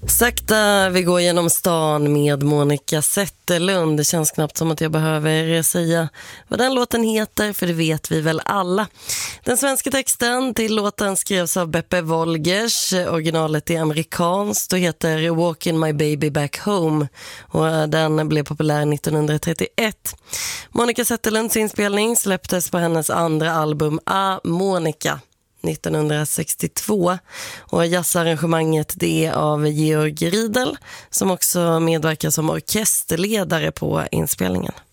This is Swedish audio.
Sakta vi går genom stan med Monica Zetterlund. Det känns knappt som att jag behöver säga vad den låten heter, för det vet vi väl alla. Den svenska texten till låten skrevs av Beppe Wolgers. Originalet är amerikanskt och heter Walking My Baby Back Home. Och den blev populär 1931. Monica Zetterlunds inspelning släpptes på hennes andra album A Monica 1962, och jazzarrangemanget det är av Georg Riedel, som också medverkar som orkesterledare på inspelningen.